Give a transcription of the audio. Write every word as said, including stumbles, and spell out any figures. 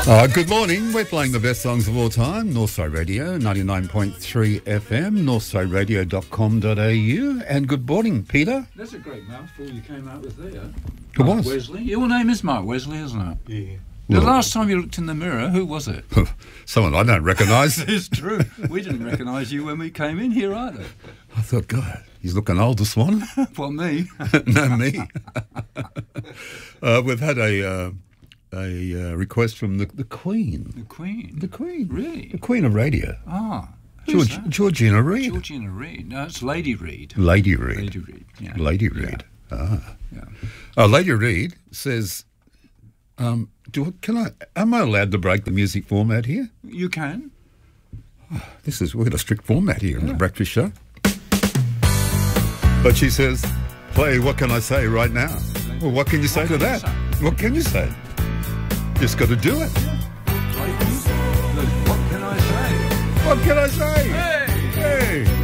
Uh, good morning. We're playing the best songs of all time. Northside Radio, ninety-nine point three F M, northside radio dot com dot a u. And good morning, Peter. That's a great mouthful you came out with there. It Mark was. Wesley. Your name is Mark Wesley, isn't it? Yeah. The Well- last time you looked in the mirror, who was it? Someone I don't recognise. It's true. We didn't recognise you when we came in here either. I thought, God, he's looking old, this one. Well, me. No, me. uh, we've had a uh, a uh, request from the, the Queen. The Queen. The Queen. Really? The Queen of Radio. Ah. Who's George, that? Georgina Reid. Georgina Reid. No, it's Lady Reid. Lady Reid. Lady Reid. Yeah. Lady Reid. Ah. Yeah. Uh, Lady Reid says, um, do I, can I, am I allowed to break the music format here? You can. This is, we've got a strict format here on the Breakfast Show. But she says, play What Can I Say right now? Well, what can you say to can you that? say? What can you say? Just got to do it. What can I say? What can I say? Hey! Hey!